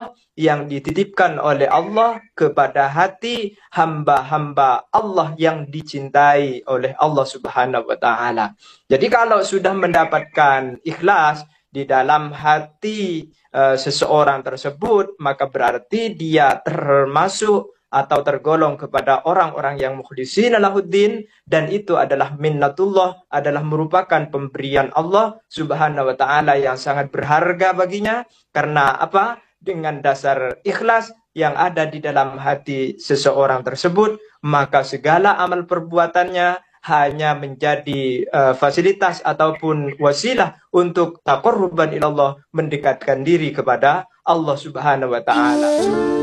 Allah yang dititipkan oleh Allah kepada hati hamba-hamba Allah yang dicintai oleh Allah Subhanahu wa taala. Jadi kalau sudah mendapatkan ikhlas di dalam hati seseorang tersebut, maka berarti dia termasuk atau tergolong kepada orang-orang yang mukhlisin lahuddin, dan itu adalah minnatullah, adalah merupakan pemberian Allah Subhanahu wa taala yang sangat berharga baginya. Karena apa? Dengan dasar ikhlas yang ada di dalam hati seseorang tersebut, maka segala amal perbuatannya hanya menjadi fasilitas ataupun wasilah untuk taqarruban ilallah, mendekatkan diri kepada Allah Subhanahu wa taala.